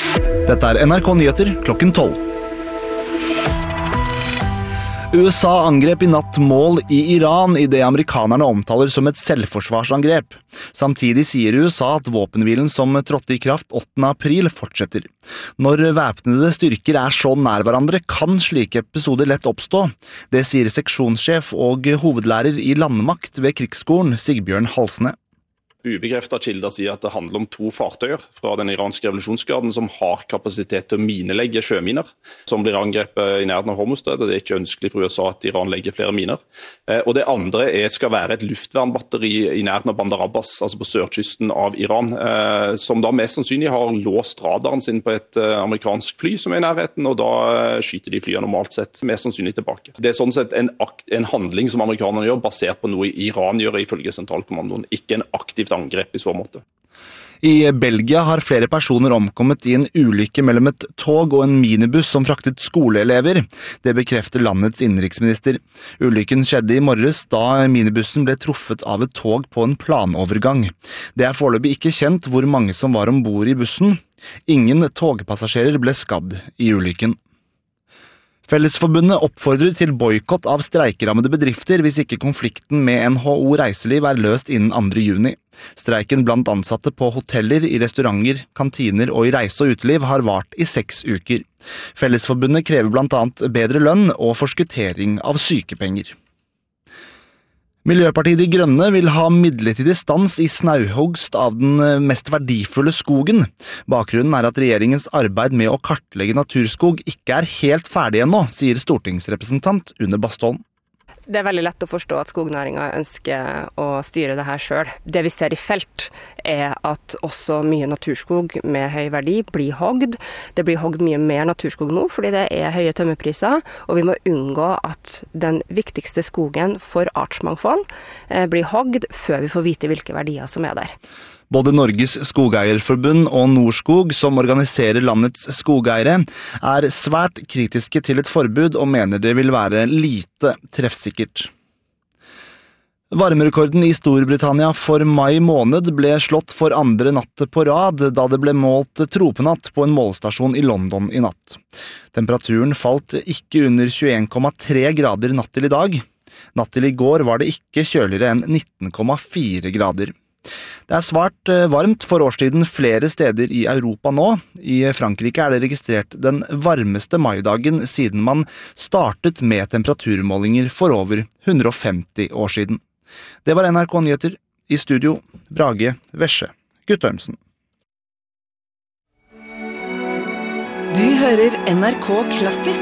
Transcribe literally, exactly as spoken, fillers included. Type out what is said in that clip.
Dette er N R K Nyheter klokken tolv. U S A angrep i natt mål i Iran i det amerikanerne omtaler som et selvforsvarsangrep. Samtidig sier U S A at våpenhvilen som trådte i kraft åttende april fortsetter. Når væpnede styrker er så nær hverandre, kan slike episoder lett oppstå. Det sier seksjonssjef og hovedlærer i landmakt ved krigsskolen, Sigbjørn Halsne. Ubekreftet kilder sier at det handler om to fartøyer fra den iranske revolusjonsgarden som har kapasitet til å minelegge sjøminer, som blir angrepet i nærheten av Hormuzstredet. Det er ikke ønskelig for U S A at Iran legger flere miner. Og det andre er, skal være et luftvernbatteri i nærheten av Bandar Abbas, altså på sørkysten av Iran, som da mest sannsynlig har låst radaren sin på et amerikansk fly som er i nærheten, og da skyter de flyene normalt sett mest sannsynlig tilbake. Det er sånn sett en, en handling som amerikanerne gjør, basert på noe Iran gjør ifølge sentralkommandoen, ikke en aktiv angrep i så måte. I Belgia har flere personer omkommet i en ulykke mellom et tog og en minibuss som fraktet skoleelever. Det bekrefter landets innenriksminister. Ulykken skjedde i morges da minibussen ble truffet av et tog på en planovergang. Det er foreløpig ikke kjent hvor mange som var ombord i bussen. Ingen togpassasjerer ble skadd i ulykken. Fellesforbundet oppfordrer til boykott av streikerammede bedrifter hvis ikke konflikten med N H O Reiseliv er løst innen andre juni. Streiken blant ansatte på hoteller, i restauranter, kantiner og i reise- og uteliv har vart i seks uker. Fellesforbundet krever blant annet bedre lønn og forskuttering av sykepenger. Miljøpartiet De Grønne vil ha midlertidig stans i snauhogst av den mest verdifulle skogen. Bakgrunnen er at regjeringens arbeid med å kartlegge naturskog ikke er helt ferdig ennå, sier stortingsrepresentant Une Bastholm. Det er veldig lett å forstå at skognæringen ønsker å styre det her selv. Det vi ser i felt er at også mye naturskog med høy verdi blir hogd. Det blir hogd mye mer naturskog nå fordi det er høye tømmerpriser, og vi må unngå at den viktigste skogen for artsmangfold blir hogd før vi får vite hvilke verdier som er der. Både Norges Skogeierforbund og Norskog, som organiserer landets skogeiere, er svært kritiske til et forbud og mener det vil være lite treffsikkert. Varmerekorden i Storbritannia for mai måned ble slått for andre natt på rad da det ble målt tropenatt på en målestasjon i London i natt. Temperaturen falt ikke under tjueen komma tre grader natt til i dag. Natt til i går var det ikke kjøligere enn nitten komma fire grader. Det er svært varmt for årstiden flere steder i Europa nå. I Frankrike er det registrert den varmeste maidagen siden man startet med temperaturmålinger for over hundre og femti år siden. Det var N R K Nyheter. I studio, Brage Vesje Guttormsen. Du hører N R K Klassisk.